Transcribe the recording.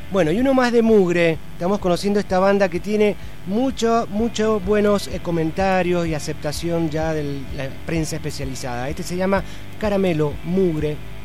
Bueno, y uno más de Mugre. Estamos conociendo esta banda que tiene muchos buenos comentarios y aceptación ya de la prensa especializada. Este se llama Caramelo Mugre.